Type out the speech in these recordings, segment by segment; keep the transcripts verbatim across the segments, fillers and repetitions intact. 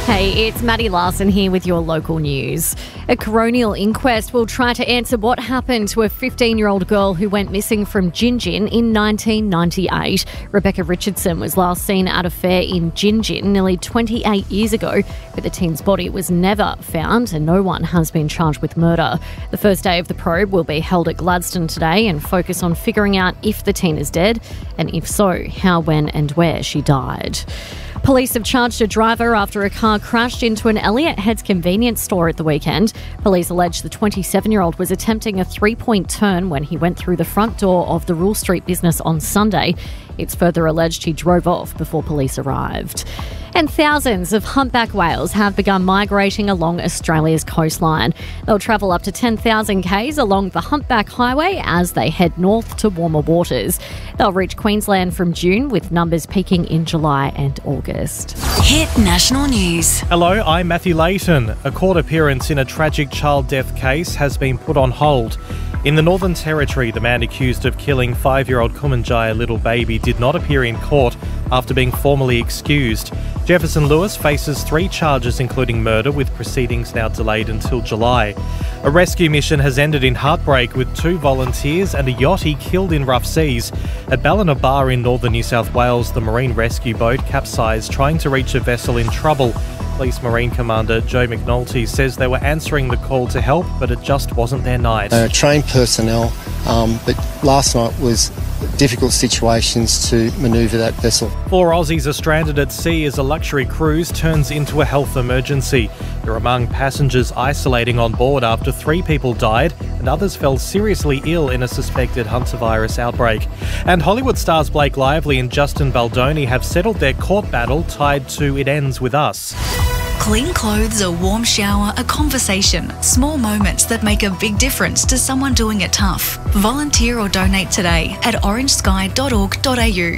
Hey, it's Maddie Larson here with your local news. A coronial inquest will try to answer what happened to a fifteen-year-old girl who went missing from Gingin in nineteen ninety-eight. Rebecca Richardson was last seen at a fair in Gingin nearly twenty-eight years ago, but the teen's body was never found and no one has been charged with murder. The first day of the probe will be held at Gladstone today and focus on figuring out if the teen is dead and if so, how, when and where she died. Police have charged a driver after a car crashed into an Elliott Heads convenience store at the weekend. Police allege the twenty-seven-year-old was attempting a three-point turn when he went through the front door of the Rule Street business on Sunday. It's further alleged he drove off before police arrived. And thousands of humpback whales have begun migrating along Australia's coastline. They'll travel up to ten thousand kays along the Humpback Highway as they head north to warmer waters. They'll reach Queensland from June, with numbers peaking in July and August. Hit National News. Hello, I'm Matthew Layton. A court appearance in a tragic child death case has been put on hold. In the Northern Territory, the man accused of killing five-year-old Kumanjaya little baby did not appear in court after being formally excused. Jefferson Lewis faces three charges including murder, with proceedings now delayed until July. A rescue mission has ended in heartbreak, with two volunteers and a yachty killed in rough seas. At Ballina Bar in northern New South Wales, the marine rescue boat capsized trying to reach a vessel in trouble. Police Marine Commander Joe McNulty says they were answering the call to help, but it just wasn't their night. Uh, trained personnel, um, but last night was difficult situations to manoeuvre that vessel. Four Aussies are stranded at sea as a luxury cruise turns into a health emergency. They're among passengers isolating on board after three people died and others fell seriously ill in a suspected hantavirus outbreak. And Hollywood stars Blake Lively and Justin Baldoni have settled their court battle tied to It Ends With Us. Clean clothes, a warm shower, a conversation. Small moments that make a big difference to someone doing it tough. Volunteer or donate today at orange sky dot org dot a u.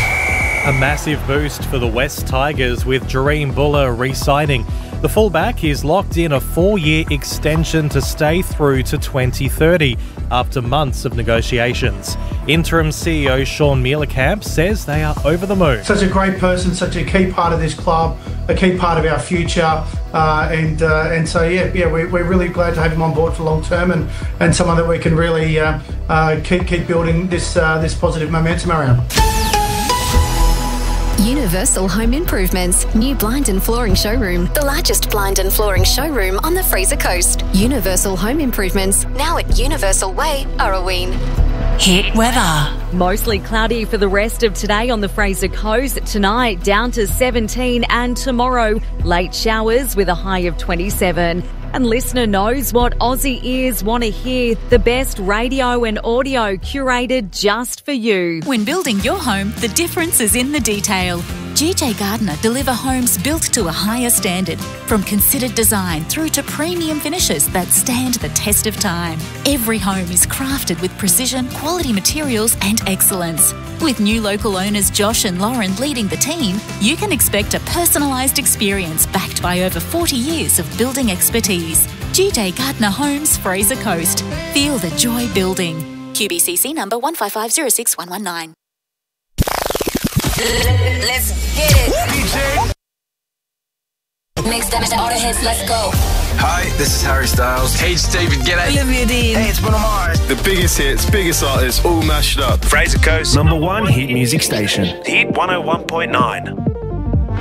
A massive boost for the West Tigers with Jahream Bula re-signing. The fullback is locked in a four-year extension to stay through to twenty thirty after months of negotiations. Interim C E O Sean Mielecamp says they are over the moon. Such a great person, such a key part of this club, a key part of our future, uh, and uh, and so yeah, yeah, we're, we're really glad to have him on board for long term, and, and someone that we can really uh, uh, keep keep building this uh, this positive momentum around. Universal Home Improvements, new blind and flooring showroom, the largest blind and flooring showroom on the Fraser Coast. Universal Home Improvements, now at Universal Way, Arroween. Hit weather. Mostly cloudy for the rest of today on the Fraser Coast. Tonight down to seventeen, and tomorrow late showers with a high of twenty-seven. And listener knows what Aussie ears want to hear. The best radio and audio curated just for you. When building your home, the difference is in the detail. G J Gardner deliver homes built to a higher standard, from considered design through to premium finishes that stand the test of time. Every home is crafted with precision, quality materials and excellence. With new local owners Josh and Lauren leading the team, you can expect a personalised experience backed by over forty years of building expertise. G J Gardner Homes, Fraser Coast. Feel the joy building. Q B C C number one five five zero six one one nine. Let's get it. Mix damage, all the hits, let's go. Hi, this is Harry Styles. Hey, it's David Guetta. Olivia Dean. Hey, it's Bruno Mars. The biggest hits, biggest artists, all mashed up. Fraser Coast, number one hit music station. Hit one oh one point nine.